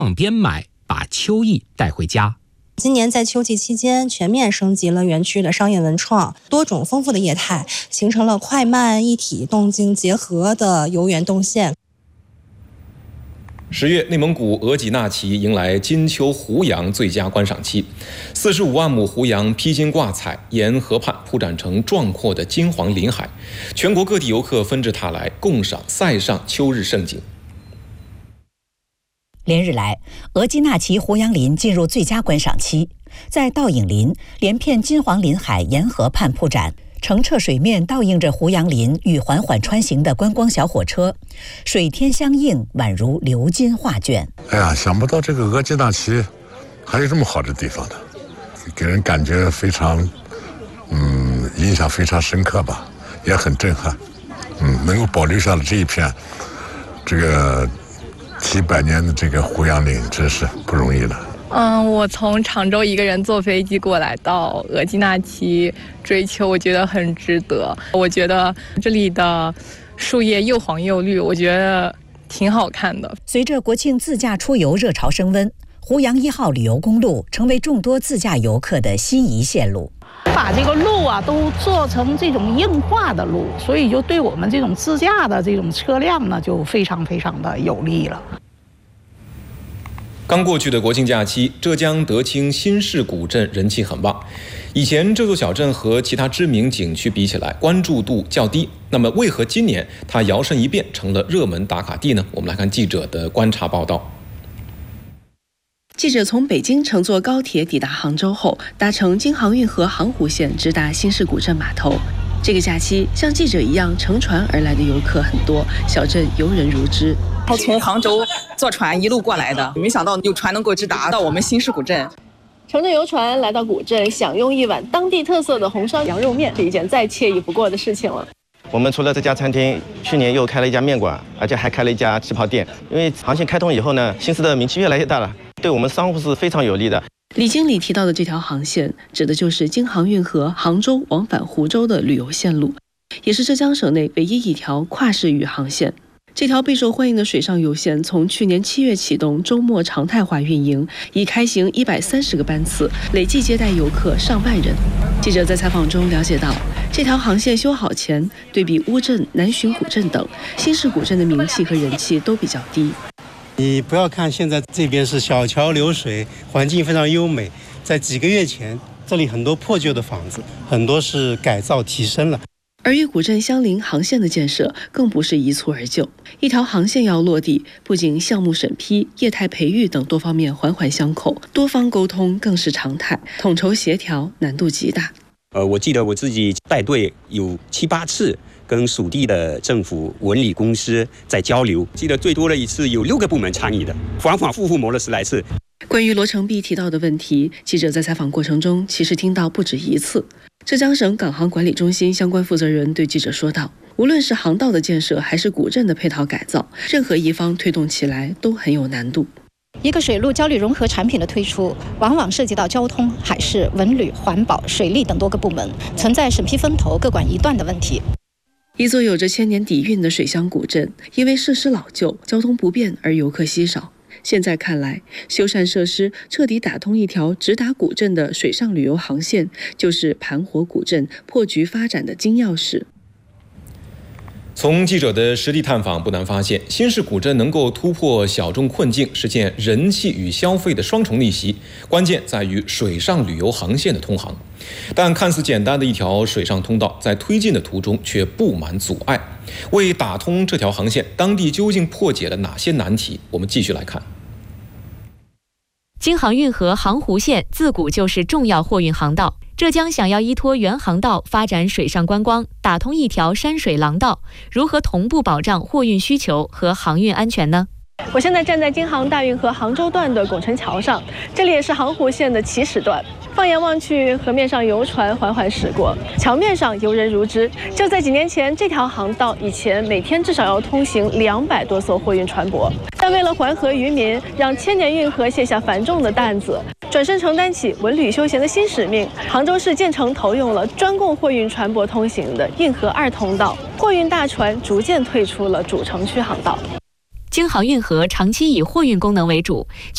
往边买，把秋意带回家。 今年在秋季期间全面升级了园区的商业文创，多种丰富的业态，形成了快慢一体、动静结合的游园动线。 10月，内蒙古额济纳旗迎来金秋胡杨最佳观赏期，45万亩胡杨披荆挂彩，沿河畔铺展成壮阔的金黄林海，全国各地游客纷至沓来，共赏塞上秋日盛景。 连日来，额济纳旗胡杨林进入最佳观赏期，在倒影林，连片金黄林海沿河畔铺展，澄澈水面倒映着胡杨林与缓缓穿行的观光小火车，水天相映，宛如鎏金画卷。 哎呀，想不到这个额济纳旗还有这么好的地方的，给人感觉非常，印象非常深刻吧，也很震撼。能够保留下了这一片，这个几百年的这个胡杨林，真是不容易的。 我从常州一个人坐飞机过来到额济纳旗追秋，我觉得很值得。我觉得这里的树叶又黄又绿，我觉得挺好看的。 随着国庆自驾出游热潮升温，胡杨1号旅游公路成为众多自驾游客的心仪线路。 把这个路都做成这种硬化的路，所以就对我们这种自驾的这种车辆呢，就非常非常的有利了。 刚过去的国庆假期，浙江德清新市古镇人气很旺。以前这座小镇和其他知名景区比起来，关注度较低。那么为何今年它摇身一变成了热门打卡地呢？我们来看记者的观察报道。 记者从北京乘坐高铁抵达杭州后，搭乘京杭运河杭湖线直达新市古镇码头。这个假期，像记者一样乘船而来的游客很多，小镇游人如织。 从杭州坐船一路过来的，没想到有船能够直达到我们新市古镇。 乘着游船来到古镇，享用一碗当地特色的红烧羊肉面，是一件再惬意不过的事情了。 我们除了这家餐厅，去年又开了一家面馆，而且还开了一家旗袍店。因为航线开通以后呢，新市的名气越来越大了，对我们商户是非常有利的。 李经理提到的这条航线，指的就是京杭运河杭州往返湖州的旅游线路，也是浙江省内唯一一条跨市域航线。这条备受欢迎的水上游线从去年7月启动，周末常态化运营，已开行130个班次，累计接待游客上万人。记者在采访中了解到，这条航线修好前，对比乌镇、南浔古镇等，新市古镇的名气和人气都比较低。 你不要看现在这边是小桥流水，环境非常优美，在几个月前，这里很多破旧的房子，很多是改造提升了。 而与古镇相邻航线的建设更不是一蹴而就，一条航线要落地，不仅项目审批、业态培育等多方面环环相扣，多方沟通更是常态，统筹协调难度极大。 我记得我自己带队有7、8次跟属地的政府文旅公司在交流，记得最多的一次有6个部门参与的，反反复复磨了10来次。 关于罗成璧提到的问题，记者在采访过程中其实听到不止一次。浙江省港航管理中心相关负责人对记者说道，无论是航道的建设还是古镇的配套改造，任何一方推动起来都很有难度。 一个水陆交流融合产品的推出，往往涉及到交通、海事、文旅、环保、水利等多个部门，存在审批分头各管一段的问题。 一座有着1000年底蕴的水乡古镇，因为设施老旧、交通不便而游客稀少。现在看来，修缮设施彻底打通一条直达古镇的水上旅游航线，就是盘活古镇破局发展的金钥匙。 从记者的实地探访不难发现，新市古镇能够突破小众困境，实现人气与消费的双重逆袭，关键在于水上旅游航线的通航。但看似简单的一条水上通道，在推进的途中却布满阻碍。为打通这条航线，当地究竟破解了哪些难题？我们继续来看。 京杭运河杭湖线自古就是重要货运航道，浙江想要依托原航道发展水上观光，打通一条山水廊道，如何同步保障货运需求和航运安全呢？ 我现在站在京杭大运河杭州段的拱辰桥上，这里也是杭湖线的起始段。放眼望去，河面上游船缓缓驶过，桥面上游人如织。就在几年前，这条航道以前每天至少要通行200多艘货运船舶，但为了环河渔民，让千年运河卸下繁重的担子，转身承担起文旅休闲的新使命，杭州市建成投用了专供货运船舶通行的运河2通道，货运大船逐渐退出了主城区航道。 京杭运河长期以货运功能为主，